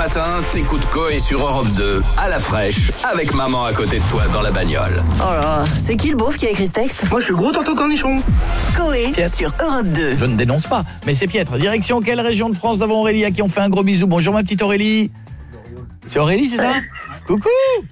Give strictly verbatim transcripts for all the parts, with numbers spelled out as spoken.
matin, t'écoutes Coé sur Europe deux, à la fraîche, avec maman à côté de toi dans la bagnole. Oh là, c'est qui le beauf qui a écrit ce texte? Moi, je suis le gros tonton cornichon. Coé sur Europe deux. Je ne dénonce pas, mais c'est piètre. Direction quelle région de France d'avant Aurélie à qui on fait un gros bisou. Bonjour ma petite Aurélie. C'est Aurélie, c'est ça? Coucou.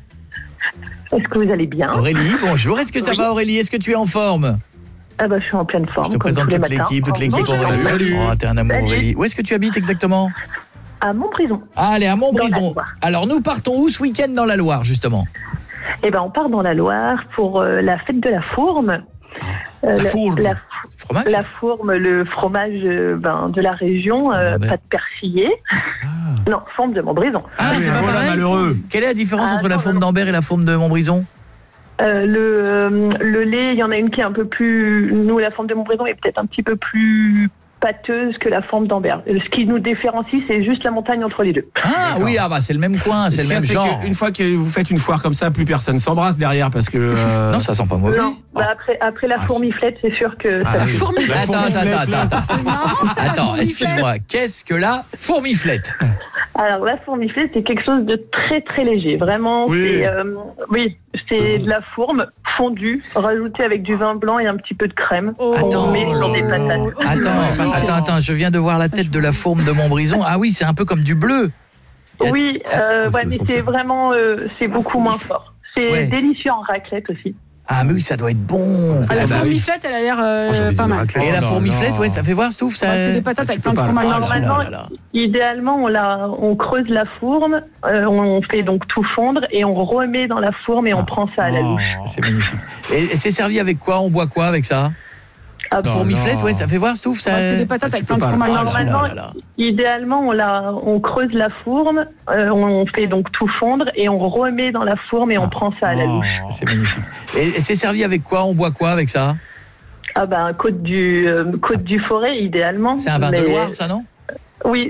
Est-ce que vous allez bien? Aurélie, bonjour. Est-ce que ça Oui. va Aurélie? Est-ce que tu es en forme? Ah bah je suis en pleine forme. Je te comme présente tous les toute matins. l'équipe, toute l'équipe. Bonjour. Aurélie. Salut. Oh, t'es un amour Salut. Aurélie. Où est-ce que tu habites exactement? À Montbrison. Allez, à Dans la Montbrison. Loire. Alors nous partons où ce week-end dans la Loire justement? Eh ben on part dans la Loire pour euh, la fête de la Fourme. Euh, La Fourme. La, Fromage? la Fourme, le fromage euh, ben, de la région, euh, Ah, ben. pâte persillée. Non, Fourme de Montbrison. Ah, c'est pas voilà, pareil. malheureux. Quelle est la différence Ah, entre la non, fourme non. d'Ambert et la fourme de Montbrison? Euh, le, euh, le lait, il y en a une qui est un peu plus... Nous, la forme de Montbrison est peut-être un petit peu plus pâteuse que la forme d'Ambert. Ce qui nous différencie, c'est juste la montagne entre les deux. Ah oui, ah bah c'est le même coin, c'est Ce le qu'il y a, même c'est genre. qu'une fois que vous faites une foire comme ça, plus personne s'embrasse derrière parce que... euh, Non, ça sent pas mauvais. Non, bah après, après la Ah, fourmiflette, c'est sûr que... Ah, ça... oui. fourmiflette. La Attends, attends, fourmiflette, attends, là. attends. Attends, excuse-moi, qu'est-ce que la fourmiflette? Alors la fourmiflette, c'est quelque chose de très très léger. Vraiment, Oui. c'est euh, oui, c'est de la fourme fondue, rajoutée avec du vin blanc et un petit peu de crème. Oh. Attends. On met sur des patates. Attends, attends, attends, je viens de voir la tête de la fourme de Montbrison. Ah oui, c'est un peu comme du bleu. Oui, euh, Oh, ouais, ça mais sent c'est ça. vraiment, euh, c'est beaucoup moins fort. C'est Ouais. délicieux en raclette aussi. Ah mais oui, ça doit être bon. Ah, la Ah bah oui. fourmiflette, elle a l'air euh, Oh, j'ai envie pas d'une mal. raclette. Et la Oh là fourmiflette, là. ouais, ça fait voir, Stouff, ça. Ouais, c'est des patates avec tu plein de peux pas. fromage Ah, dedans. là, Normalement, là, là. idéalement, on, la, on creuse la fourme, euh, on fait donc tout fondre et on remet dans la fourme et on prend ça à la louche. C'est magnifique. Et, et c'est servi avec quoi? On boit quoi avec ça? Ah, Non, Fourmiflette, non. ouais, ça fait voir, Stouff, ça. Ouais, c'est des patates tu avec peux plein de pas. fromage Ah, dedans. Normalement, là, là, là. idéalement, on, la, on creuse la fourme, euh, on fait donc tout fondre et on remet dans la fourme et on prend ça à la louche. C'est magnifique. Et, et c'est servi avec quoi? On boit quoi avec ça? Ah ben côte du euh, côte du forêt idéalement. C'est un vin mais- de Loire, ça, non?